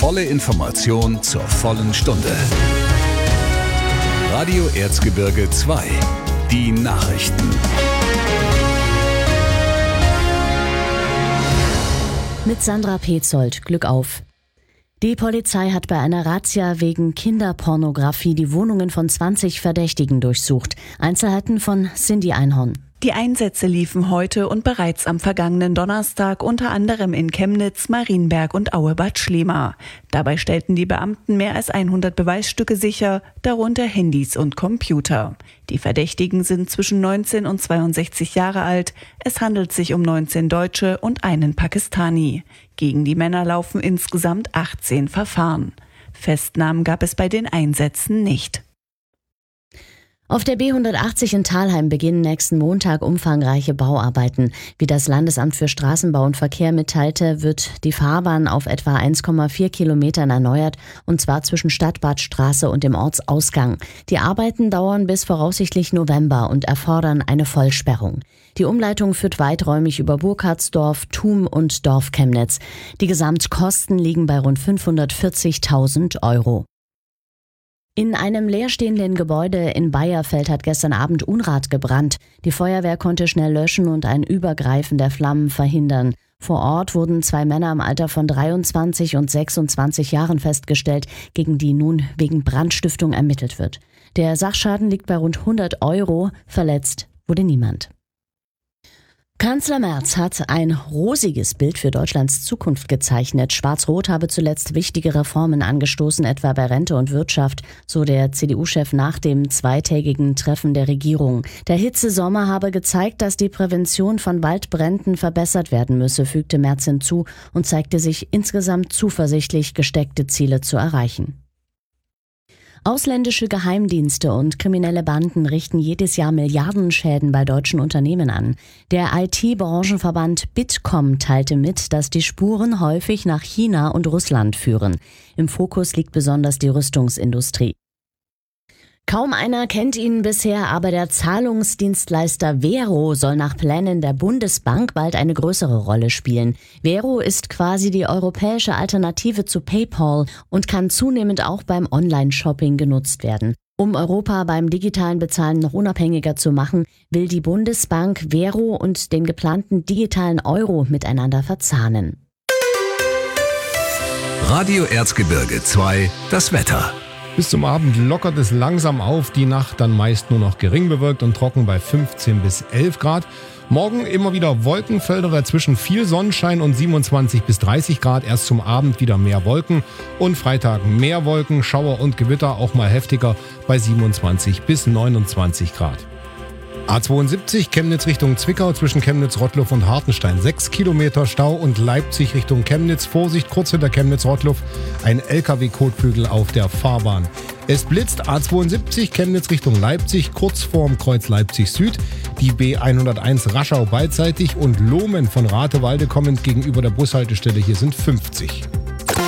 Volle Information zur vollen Stunde. Radio Erzgebirge 2. Die Nachrichten. Mit Sandra Petzold. Glück auf. Die Polizei hat bei einer Razzia wegen Kinderpornografie die Wohnungen von 20 Verdächtigen durchsucht. Einzelheiten von Cindy Einhorn. Die Einsätze liefen heute und bereits am vergangenen Donnerstag unter anderem in Chemnitz, Marienberg und Aue-Bad Schlema. Dabei stellten die Beamten mehr als 100 Beweisstücke sicher, darunter Handys und Computer. Die Verdächtigen sind zwischen 19 und 62 Jahre alt. Es handelt sich um 19 Deutsche und einen Pakistani. Gegen die Männer laufen insgesamt 18 Verfahren. Festnahmen gab es bei den Einsätzen nicht. Auf der B180 in Thalheim beginnen nächsten Montag umfangreiche Bauarbeiten. Wie das Landesamt für Straßenbau und Verkehr mitteilte, wird die Fahrbahn auf etwa 1,4 Kilometern erneuert, und zwar zwischen Stadtbadstraße und dem Ortsausgang. Die Arbeiten dauern bis voraussichtlich November und erfordern eine Vollsperrung. Die Umleitung führt weiträumig über Burkhardsdorf, Thum und Dorf Chemnitz. Die Gesamtkosten liegen bei rund 540.000 Euro. In einem leerstehenden Gebäude in Bayerfeld hat gestern Abend Unrat gebrannt. Die Feuerwehr konnte schnell löschen und ein Übergreifen der Flammen verhindern. Vor Ort wurden 2 Männer im Alter von 23 und 26 Jahren festgestellt, gegen die nun wegen Brandstiftung ermittelt wird. Der Sachschaden liegt bei rund 100 Euro. Verletzt wurde niemand. Kanzler Merz hat ein rosiges Bild für Deutschlands Zukunft gezeichnet. Schwarz-Rot habe zuletzt wichtige Reformen angestoßen, etwa bei Rente und Wirtschaft, so der CDU-Chef nach dem zweitägigen Treffen der Regierung. Der Hitzesommer habe gezeigt, dass die Prävention von Waldbränden verbessert werden müsse, fügte Merz hinzu und zeigte sich insgesamt zuversichtlich, gesteckte Ziele zu erreichen. Ausländische Geheimdienste und kriminelle Banden richten jedes Jahr Milliardenschäden bei deutschen Unternehmen an. Der IT-Branchenverband Bitkom teilte mit, dass die Spuren häufig nach China und Russland führen. Im Fokus liegt besonders die Rüstungsindustrie. Kaum einer kennt ihn bisher, aber der Zahlungsdienstleister Vero soll nach Plänen der Bundesbank bald eine größere Rolle spielen. Vero ist quasi die europäische Alternative zu PayPal und kann zunehmend auch beim Online-Shopping genutzt werden. Um Europa beim digitalen Bezahlen noch unabhängiger zu machen, will die Bundesbank Vero und den geplanten digitalen Euro miteinander verzahnen. Radio Erzgebirge 2, das Wetter. Bis zum Abend lockert es langsam auf, die Nacht dann meist nur noch gering bewölkt und trocken bei 15 bis 11 Grad. Morgen immer wieder Wolkenfelder, dazwischen viel Sonnenschein und 27 bis 30 Grad. Erst zum Abend wieder mehr Wolken und Freitag mehr Wolken, Schauer und Gewitter, auch mal heftiger bei 27 bis 29 Grad. A72 Chemnitz Richtung Zwickau zwischen Chemnitz-Rottluff und Hartenstein. 6 Kilometer Stau und Leipzig Richtung Chemnitz. Vorsicht, kurz hinter Chemnitz-Rottluff ein LKW-Kotflügel auf der Fahrbahn. Es blitzt A72 Chemnitz Richtung Leipzig, kurz vorm Kreuz Leipzig Süd. Die B101 Raschau beidseitig und Lohmen von Ratewalde kommend gegenüber der Bushaltestelle. Hier sind 50.